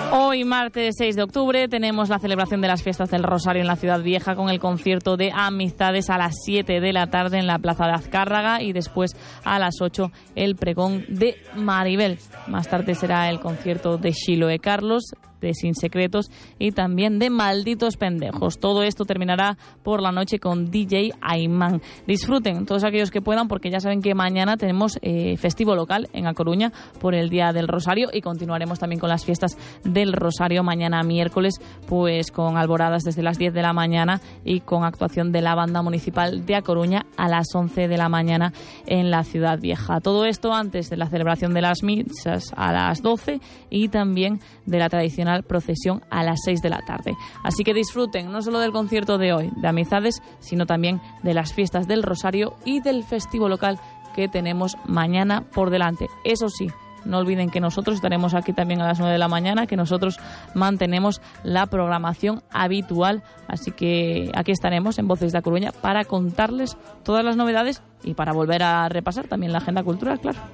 Hoy, martes 6 de octubre, tenemos la celebración de las fiestas del Rosario en la Ciudad Vieja con el concierto de Amistades a las 7 de la tarde en la Plaza de Azcárraga y después a las 8 el pregón de Maribel. Más tarde será el concierto de Xiloé Carlos, de Sin Secretos y también de Malditos Pendejos. Todo esto terminará por la noche con DJ Aymán. Disfruten todos aquellos que puedan, porque ya saben que mañana tenemos festivo local en A Coruña por el Día del Rosario y continuaremos también con las fiestas del Rosario mañana miércoles, pues con alboradas desde las 10 de la mañana y con actuación de la Banda Municipal de A Coruña a las 11 de la mañana en la Ciudad Vieja. Todo esto antes de la celebración de las misas a las 12 y también de la tradicional procesión a las 6 de la tarde. Así que disfruten no solo del concierto de hoy, de Amistades, sino también de las fiestas del Rosario y del festivo local que tenemos mañana por delante. Eso sí, no olviden que nosotros estaremos aquí también a las 9 de la mañana, que nosotros mantenemos la programación habitual. Así que aquí estaremos en Voces de A Coruña para contarles todas las novedades y para volver a repasar también la agenda cultural, claro.